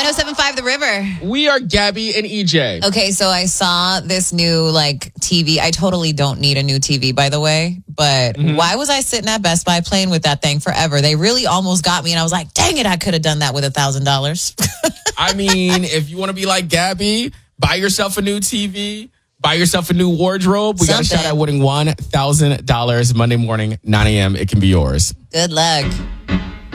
107.5 The River. We are Gabby and EJ. Okay, so I saw this new TV. I totally don't need a new TV, by the way. But why was I sitting at Best Buy playing with that thing forever? They really almost got me, and I was like, dang it, I could have done that with $1,000. I mean, if you want to be like Gabby, buy yourself a new TV, buy yourself a new wardrobe. We got a shot at winning $1,000 Monday morning, 9 a.m. It can be yours. Good luck.